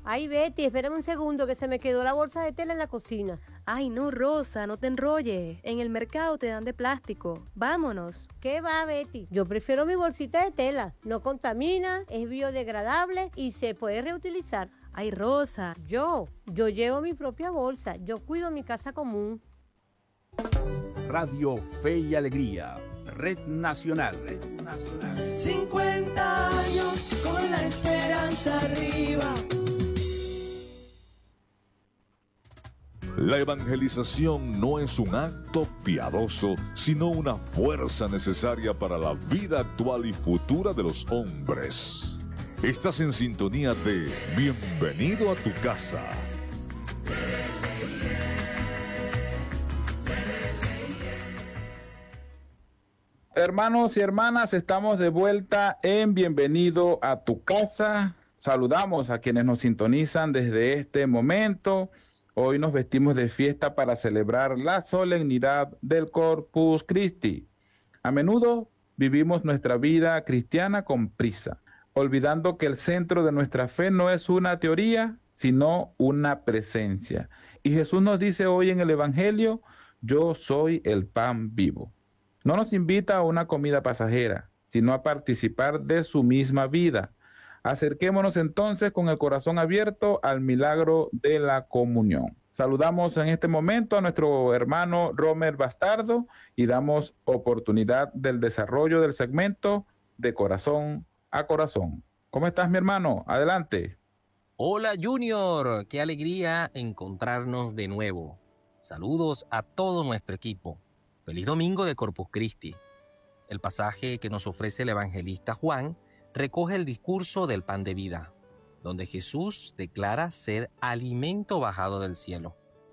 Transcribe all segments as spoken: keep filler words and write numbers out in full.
Ay, Betty, espérame un segundo que se me quedó la bolsa de tela en la cocina. Ay, no, Rosa, no te enrolles. En el mercado te dan de plástico. Vámonos. ¿Qué va, Betty? Yo prefiero mi bolsita de tela. No contamina, es biodegradable y se puede reutilizar. Ay, Rosa. Yo, yo llevo mi propia bolsa. Yo cuido mi casa común. Radio Fe y Alegría, Red Nacional. Red Nacional. cincuenta años con la esperanza arriba. La evangelización no es un acto piadoso, sino una fuerza necesaria para la vida actual y futura de los hombres. Estás en sintonía de Bienvenido a tu casa. Hermanos y hermanas, estamos de vuelta en Bienvenido a tu casa. Saludamos a quienes nos sintonizan desde este momento. Hoy nos vestimos de fiesta para celebrar la solemnidad del Corpus Christi. A menudo vivimos nuestra vida cristiana con prisa, olvidando que el centro de nuestra fe no es una teoría, sino una presencia. Y Jesús nos dice hoy en el Evangelio, yo soy el pan vivo. No nos invita a una comida pasajera, sino a participar de su misma vida. Acerquémonos entonces con el corazón abierto al milagro de la comunión. Saludamos en este momento a nuestro hermano Romer Bastardo y damos oportunidad del desarrollo del segmento de corazón a corazón. ¿Cómo estás, mi hermano? Adelante. Hola, Junior. Qué alegría encontrarnos de nuevo. Saludos a todo nuestro equipo. Feliz domingo de Corpus Christi. El pasaje que nos ofrece el evangelista Juan recoge el discurso del pan de vida, donde Jesús declara ser alimento bajado del cielo.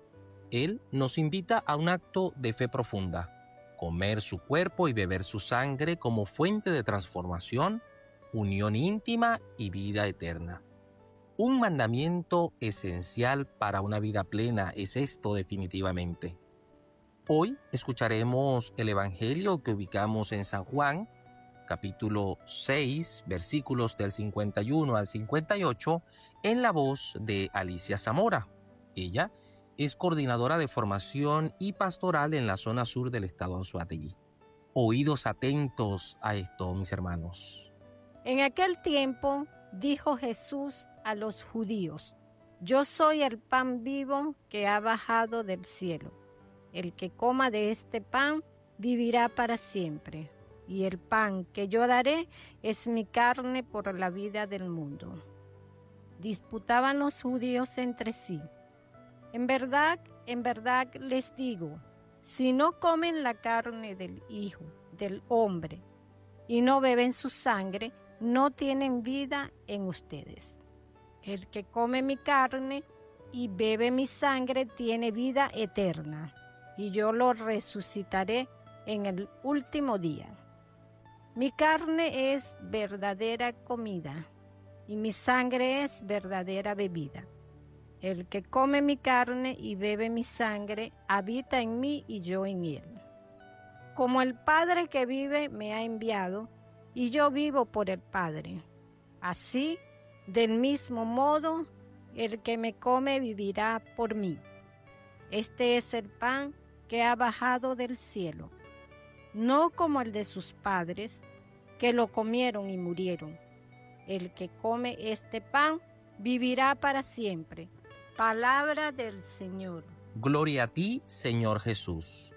Él nos invita a un acto de fe profunda, comer su cuerpo y beber su sangre como fuente de transformación, unión íntima y vida eterna. Un mandamiento esencial para una vida plena es esto definitivamente. Hoy escucharemos el evangelio que ubicamos en San Juan, capítulo seis, versículos del cincuenta y uno al cincuenta y ocho, en la voz de Alicia Zamora. Ella es coordinadora de formación y pastoral en la zona sur del estado Anzoátegui. Oídos atentos a esto, mis hermanos. En aquel tiempo dijo Jesús a los judíos, yo soy el pan vivo que ha bajado del cielo. El que coma de este pan vivirá para siempre. Y el pan que yo daré es mi carne por la vida del mundo. Disputaban los judíos entre sí. En verdad, en verdad les digo, si no comen la carne del Hijo del Hombre y no beben su sangre, no tienen vida en ustedes. El que come mi carne y bebe mi sangre tiene vida eterna, y yo lo resucitaré en el último día. Mi carne es verdadera comida, y mi sangre es verdadera bebida. El que come mi carne y bebe mi sangre, habita en mí y yo en él. Como el Padre que vive me ha enviado, y yo vivo por el Padre. Así, del mismo modo, el que me come vivirá por mí. Este es el pan que ha bajado del cielo, no como el de sus padres, que lo comieron y murieron. El que come este pan vivirá para siempre. Palabra del Señor. Gloria a ti, Señor Jesús.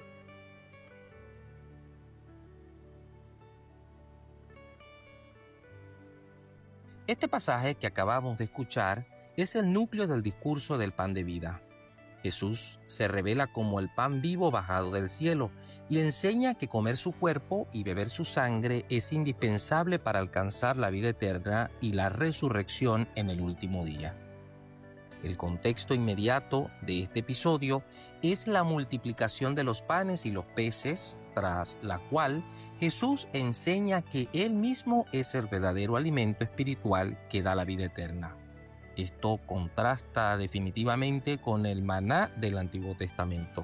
Este pasaje que acabamos de escuchar es el núcleo del discurso del pan de vida. Jesús se revela como el pan vivo bajado del cielo y enseña que comer su cuerpo y beber su sangre es indispensable para alcanzar la vida eterna y la resurrección en el último día. El contexto inmediato de este episodio es la multiplicación de los panes y los peces, tras la cual Jesús enseña que Él mismo es el verdadero alimento espiritual que da la vida eterna. Esto contrasta definitivamente con el maná del Antiguo Testamento.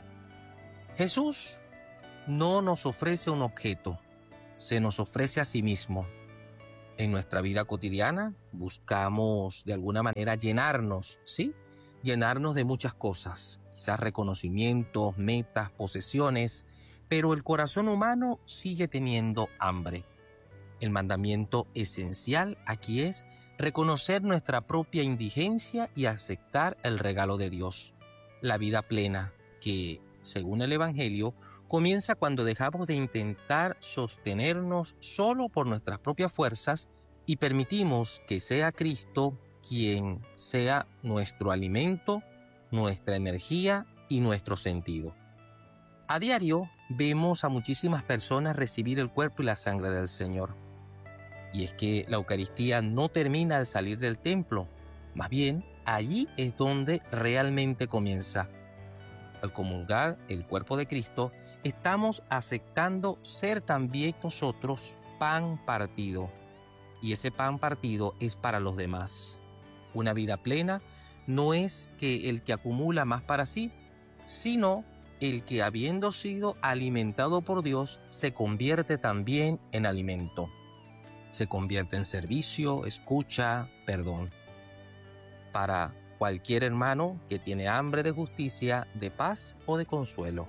Jesús no nos ofrece un objeto, se nos ofrece a sí mismo. En nuestra vida cotidiana buscamos de alguna manera llenarnos, ¿sí? Llenarnos de muchas cosas, quizás reconocimientos, metas, posesiones, pero el corazón humano sigue teniendo hambre. El mandamiento esencial aquí es reconocer nuestra propia indigencia y aceptar el regalo de Dios, la vida plena, que, según el Evangelio, comienza cuando dejamos de intentar sostenernos solo por nuestras propias fuerzas y permitimos que sea Cristo quien sea nuestro alimento, nuestra energía y nuestro sentido. A diario vemos a muchísimas personas recibir el cuerpo y la sangre del Señor. Y es que la Eucaristía no termina al salir del templo, más bien allí es donde realmente comienza. Al comulgar el cuerpo de Cristo, estamos aceptando ser también nosotros pan partido. Y ese pan partido es para los demás. Una vida plena no es que el que acumula más para sí, sino el que, habiendo sido alimentado por Dios, se convierte también en alimento. Se convierte en servicio, escucha, perdón. Para cualquier hermano que tiene hambre de justicia, de paz o de consuelo.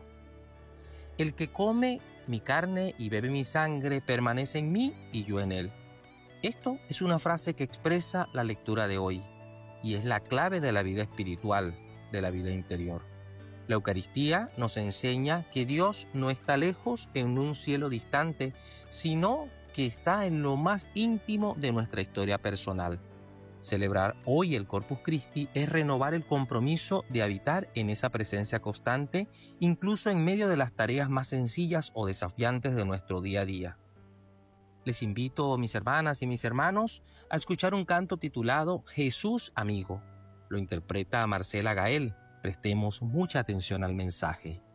El que come mi carne y bebe mi sangre permanece en mí y yo en él. Esto es una frase que expresa la lectura de hoy y es la clave de la vida espiritual, de la vida interior. La Eucaristía nos enseña que Dios no está lejos en un cielo distante, sino que está en lo más íntimo de nuestra historia personal. Celebrar hoy el Corpus Christi es renovar el compromiso de habitar en esa presencia constante, incluso en medio de las tareas más sencillas o desafiantes de nuestro día a día. Les invito, mis hermanas y mis hermanos, a escuchar un canto titulado Jesús Amigo. Lo interpreta Marcela Gael. Prestemos mucha atención al mensaje.